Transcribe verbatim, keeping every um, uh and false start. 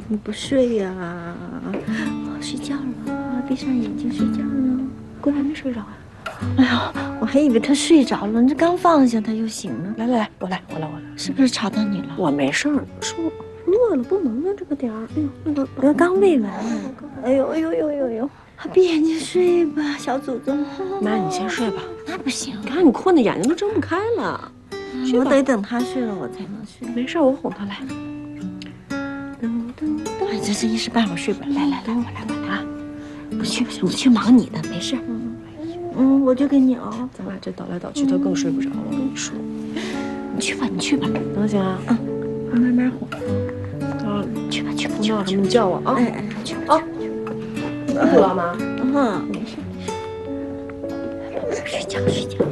你不睡呀？睡觉了，闭上眼睛睡觉了。 龟还没睡着啊？ 哎呀，我还以为他睡着了，这刚放下他又醒了。 来来来，我来，我来，我来。 是不是吵到你了？ 我没事儿，是我饿了，不能啊，这个点儿。哎呦，那个我刚喂完。哎呦哎呦呦呦呦！闭眼睛睡吧，小祖宗。 妈，你先睡吧。 那不行， 你看你困的眼睛都睁不开了。 我得等他睡了，我才能睡。 没事，我哄他来。 哎，这是一时半会儿睡不了。来来来，我来我来啊！不去不行，我去忙你的，没事。嗯，我就给你熬。 咱俩这倒来倒去，他更睡不着了。我跟你说， 你去吧，你去吧， 能行啊？ 嗯，我慢慢哄。 啊， 去吧去吧去吧， 你叫我啊！ 哎哎，去吧啊！ 辛苦了妈。 嗯，没事没事。睡觉睡觉。